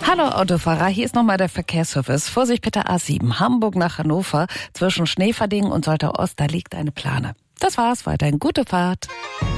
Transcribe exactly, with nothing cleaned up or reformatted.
Hallo Autofahrer, hier ist nochmal der Verkehrsservice. Vorsicht bitte A sieben, Hamburg nach Hannover, zwischen Schneeverding und Soltau Ost, da liegt eine Plane. Das war's, weiterhin gute Fahrt.